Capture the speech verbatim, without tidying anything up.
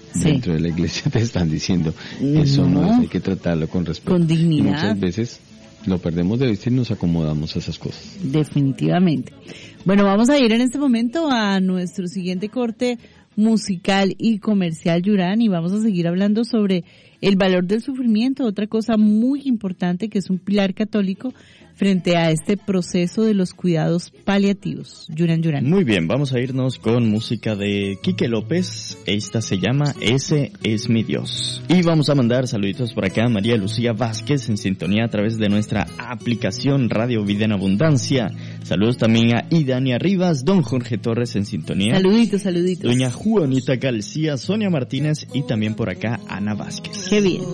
sí. dentro de la iglesia te están diciendo, eso no, no es, hay que tratarlo con respeto. Con dignidad. Y muchas veces lo perdemos de vista y nos acomodamos a esas cosas. Definitivamente. Bueno, vamos a ir en este momento a nuestro siguiente corte musical y comercial, Yurán, y vamos a seguir hablando sobre el valor del sufrimiento, otra cosa muy importante que es un pilar católico frente a este proceso de los cuidados paliativos. Yurán, Yurán. Muy bien, vamos a irnos con música de Quique López. Esta se llama Ese es mi Dios. Y vamos a mandar saluditos por acá a María Lucía Vázquez en sintonía a través de nuestra aplicación Radio Vida en Abundancia. Saludos también a Idania Rivas, don Jorge Torres en sintonía. Saluditos, saluditos. Doña Juanita García, Sonia Martínez y también por acá Ana Vázquez. Qué bien.